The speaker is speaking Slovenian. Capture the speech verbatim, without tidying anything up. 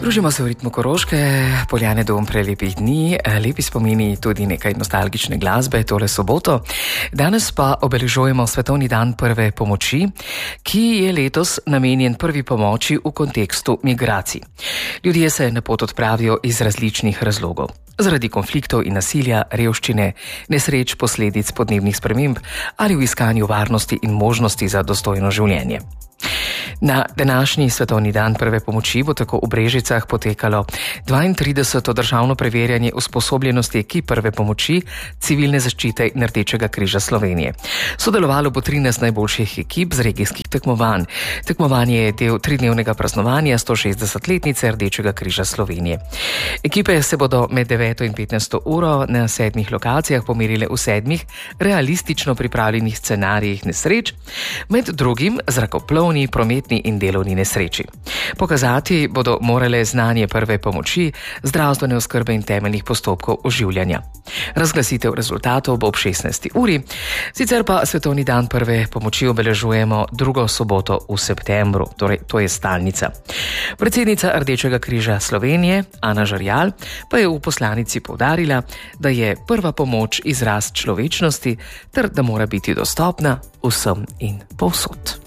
Družimo se v ritmu Koroške, Poljane dom prelepih dni, lepi spomini, tudi nekaj nostalgične glasbe tole soboto. Danes pa obeležujemo Svetovni dan prve pomoči, ki je letos namenjen prvi pomoči v kontekstu migracij. Ljudje se na pot odpravijo iz različnih razlogov. Zaradi konfliktov in nasilja, revščine, nesreč, posledic podnebnih sprememb ali v iskanju varnosti in možnosti za dostojno življenje. Na današnji Svetovni dan prve pomoči bo tako v Brežicah potekalo dvaintrideseto državno preverjanje usposobljenosti ekip prve pomoči, civilne zaščite in Rdečega križa Slovenije. Sodelovalo bo trinajst najboljših ekip z regijskih tekmovanj. Tekmovanje je del tridnevnega praznovanja stošestdesetletnice Rdečega križa Slovenije. Ekipe se bodo med deveto in petnajsto uro na sedmih lokacijah pomerile v sedmih realistično pripravljenih scenarijih nesreč, med drugim zrakoplovni, prometni in delovni nesreči. Pokazati bodo morale znanje prve pomoči, zdravstvene oskrbe in temeljnih postopkov oživljanja. Razglasitev rezultatov bo ob šestnajsti uri, sicer pa Svetovni dan prve pomoči obeležujemo drugo soboto v septembru, torej to je stalnica. Predsednica Rdečega križa Slovenije, Ana Žerjal, pa je v poslanici poudarila, da je prva pomoč izraz človečnosti ter da mora biti dostopna vsem in povsod.